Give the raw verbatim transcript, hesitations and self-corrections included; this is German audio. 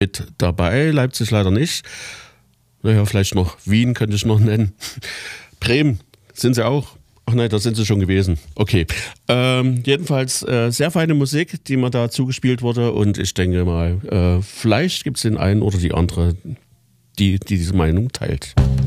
mit dabei. Leipzig leider nicht. Naja, vielleicht noch Wien könnte ich noch nennen. Bremen sind sie auch. Ach nein, da sind sie schon gewesen. Okay. Ähm, jedenfalls äh, sehr feine Musik, die mir da zugespielt wurde. Und ich denke mal, äh, vielleicht gibt es den einen oder die andere, die, die diese Meinung teilt.